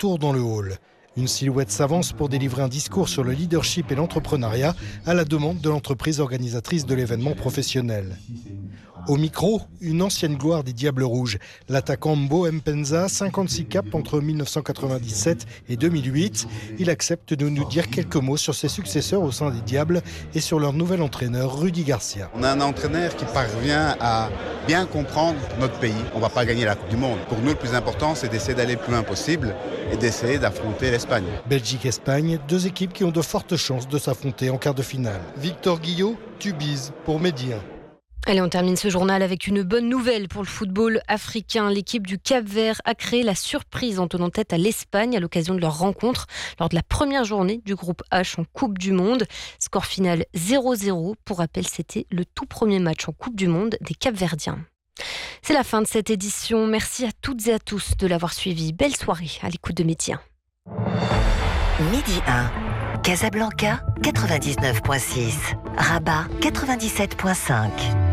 retour dans le hall. Une silhouette s'avance pour délivrer un discours sur le leadership et l'entrepreneuriat à la demande de l'entreprise organisatrice de l'événement professionnel. Au micro, une ancienne gloire des Diables Rouges, l'attaquant Mbo Mpenza, 56 caps entre 1997 et 2008. Il accepte de nous dire quelques mots sur ses successeurs au sein des Diables et sur leur nouvel entraîneur, Rudy Garcia. On a un entraîneur qui parvient à bien comprendre notre pays. On ne va pas gagner la Coupe du Monde. Pour nous, le plus important, c'est d'essayer d'aller le plus loin possible et d'essayer d'affronter l'Espagne. Belgique-Espagne, deux équipes qui ont de fortes chances de s'affronter en quart de finale. Victor Guillot, Tubize pour Midi 1. Allez, on termine ce journal avec une bonne nouvelle pour le football africain. L'équipe du Cap-Vert a créé la surprise en tenant tête à l'Espagne à l'occasion de leur rencontre lors de la première journée du groupe H en Coupe du Monde. Score final 0-0. Pour rappel, c'était le tout premier match en Coupe du Monde des Cap-Verdiens. C'est la fin de cette édition. Merci à toutes et à tous de l'avoir suivi. Belle soirée à l'écoute de Midi 1. Midi 1. Casablanca 99.6. Rabat 97.5.